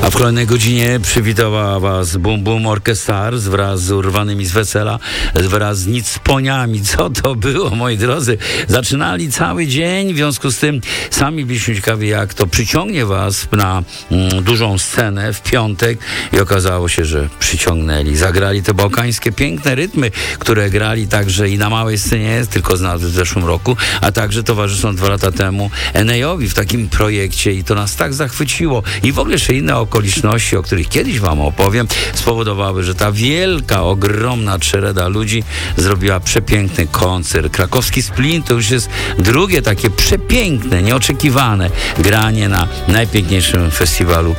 A w kolejnej godzinie przywitała was Bum Bum Orchestars wraz z urwanymi z wesela, wraz z nicponiami. Co to było, moi drodzy? Zaczynali cały dzień, w związku z tym sami byliśmy ciekawi, jak to przyciągnie was na dużą scenę w piątek i okazało się, że przyciągnęli. Zagrali te bałkańskie piękne rytmy, które grali także i na małej scenie, tylko znalazły w zeszłym roku, a także towarzysząc 2 lata temu Enejowi w takim projekcie i to nas tak zachwyciło. I w ogóle jeszcze inne okoliczności, o których kiedyś wam opowiem, spowodowały, że ta wielka, ogromna czereda ludzi zrobiła przepiękny koncert. Krakowski Splin to już jest drugie takie przepiękne, nieoczekiwane granie na najpiękniejszym festiwalu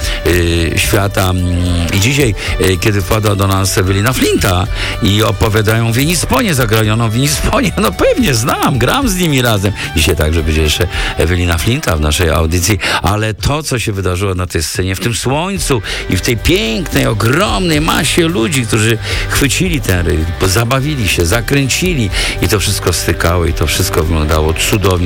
świata. I dzisiaj, kiedy wpadła do nas Ewelina Flinta i opowiadają w Winisponie, zagrajoną w Winisponie, no pewnie znam, gram z nimi razem. Dzisiaj także będzie jeszcze Ewelina Flinta w naszej audycji, ale to, co się wydarzyło na tej scenie, w tym słońcu i w tej pięknej, ogromnej masie ludzi, którzy chwycili ten rytm, zabawili się, zakręcili i to wszystko stykało i to wszystko wyglądało cudownie.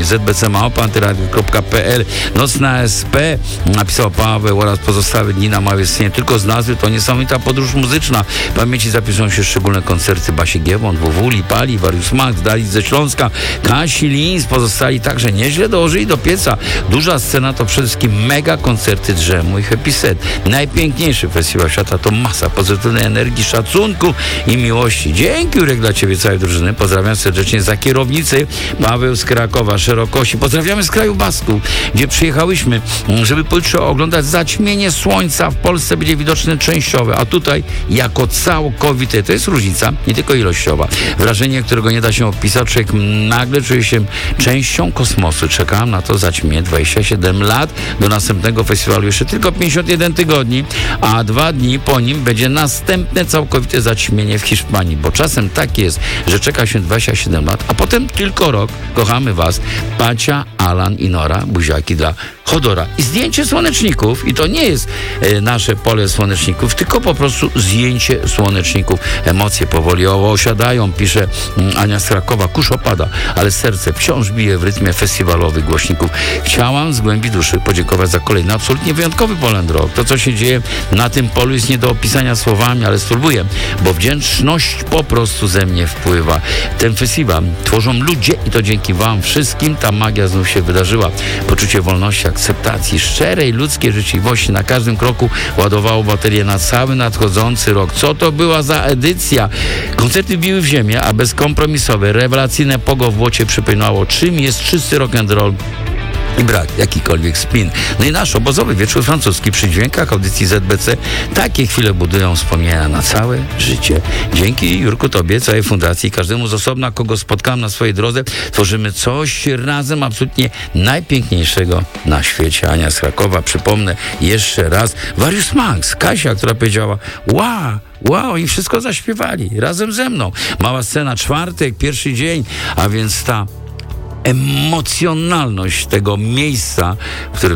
zbc@antyradio.pl Nocna SP, napisał Paweł, oraz pozostałe dni na małej scenie. Tylko z nazwy to niesamowita podróż muzyczna. W pamięci zapisują się szczególne koncerty Basi Giewont, WW, Lipali, Warius Max, Dalic ze Śląska, Kasi Lins, pozostali także nieźle dołożyli do pieca. Duża scena to przede wszystkim mega koncerty Drzemu i Happy Set. Najpiękniejszy festiwal świata to masa pozytywnej energii, szacunku i miłości. Dzięki, Jurek, dla ciebie, całej drużyny. Pozdrawiam serdecznie za kierownicy. Paweł z Krakowa, Szerokości. Pozdrawiamy z kraju Basków, gdzie przyjechałyśmy, żeby pojutrze oglądać zaćmienie słońca. W Polsce będzie widoczne częściowe, a tutaj jako całkowite. To jest różnica, nie tylko ilościowa. Wrażenie, którego nie da się opisać. Człowiek nagle czuje się częścią kosmosu. Czekam na to zaćmienie 27 lat. Do następnego festiwalu jeszcze tylko 51 tygodni, a 2 dni po nim będzie następne całkowite zaćmienie w Hiszpanii, bo czasem tak jest, że czeka się 27 lat, a potem tylko rok. Kochamy was. Pacia, Alan i Nora. Buziaki dla Chodora. I zdjęcie słoneczników. I to nie jest nasze pole słoneczników, tylko po prostu zdjęcie słoneczników. Emocje powoli osiadają, pisze Ania z Krakowa. Kurz opada, ale serce wciąż bije w rytmie festiwalowych głośników. Chciałam z głębi duszy podziękować za kolejny absolutnie wyjątkowy Poland Rock. To, co się dzieje na tym polu, jest nie do opisania słowami, ale spróbuję, bo wdzięczność po prostu ze mnie wpływa. Ten festiwal tworzą ludzie i to dzięki wam wszystkim ta magia znów się wydarzyła. Poczucie wolności, akceptacji, szczerej ludzkiej życzliwości na każdym kroku ładowało baterię na cały nadchodzący rok. Co to była za edycja? Koncerty biły w ziemię, a bezkompromisowe, rewelacyjne pogo w błocie przypominało, czym jest czysty rock'n'roll i brak jakikolwiek spin. No i nasz obozowy wieczór francuski przy dźwiękach audycji ZBC takie chwile budują wspomnienia na całe życie. Dzięki, Jurku, tobie, całej fundacji, każdemu z osobna, kogo spotkałem na swojej drodze, tworzymy coś razem absolutnie najpiękniejszego na świecie. Ania z Krakowa, przypomnę jeszcze raz, Warius Max, Kasia, która powiedziała wow, i wszystko zaśpiewali razem ze mną. Mała scena, czwartek, pierwszy dzień, a więc ta emocjonalność tego miejsca, w którym